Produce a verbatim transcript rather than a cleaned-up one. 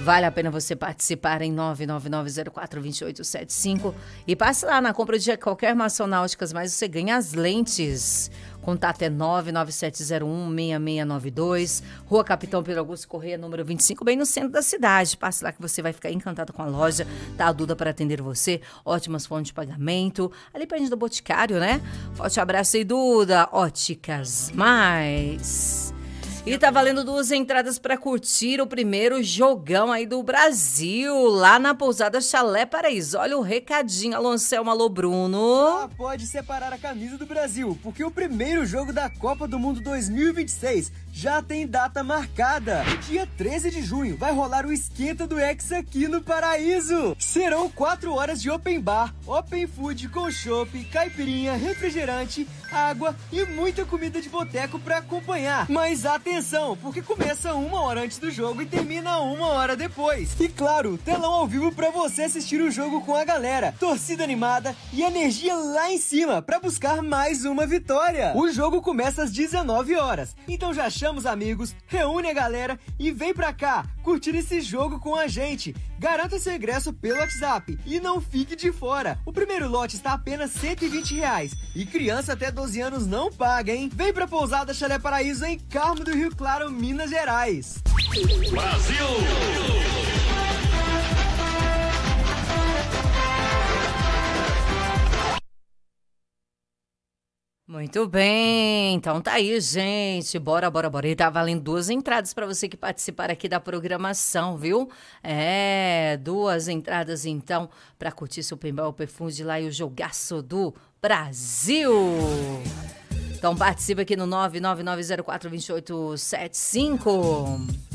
Vale a pena você participar em nove nove nove zero quatro dois oito sete cinco e passe lá na compra de qualquer Maçonáuticas, mas você ganha as lentes. Contato é nove nove sete zero um seis seis nove dois, Rua Capitão Pedro Augusto Correia, número vinte e cinco, bem no centro da cidade. Passe lá que você vai ficar encantado com a loja. Tá a Duda para atender você. Ótimas fontes de pagamento. Ali perto do Boticário, né? Forte abraço aí, Duda. Óticas Mais. E tá valendo duas entradas para curtir o primeiro jogão aí do Brasil, lá na pousada Chalé Paraíso. Olha o recadinho, alô Anselmo, alô Bruno. Ah, pode separar a camisa do Brasil, porque o primeiro jogo da Copa do Mundo dois mil e vinte e seis já tem data marcada. No dia treze de junho vai rolar o esquenta do Hexa aqui no Paraíso. Serão quatro horas de open bar, open food com chopp, caipirinha, refrigerante, água e muita comida de boteco para acompanhar. Mas atenção, porque começa uma hora antes do jogo e termina uma hora depois. E claro, telão ao vivo para você assistir o jogo com a galera, torcida animada e energia lá em cima para buscar mais uma vitória. O jogo começa às dezenove horas, então já chama os amigos, reúne a galera e vem pra cá curtir esse jogo com a gente. Garanta seu ingresso pelo WhatsApp e não fique de fora. O primeiro lote está apenas cento e vinte reais e criança até doze anos não paga, hein? Vem pra pousada Chalé Paraíso em Carmo do Rio Claro, Minas Gerais. Brasil! Muito bem, então tá aí, gente, bora, bora, bora. E tá valendo duas entradas para você que participar aqui da programação, viu? É, duas entradas então para curtir seu Pembal Perfume lá e o jogaço do Brasil. Então participa aqui no nove nove nove zero quatro dois oito sete cinco.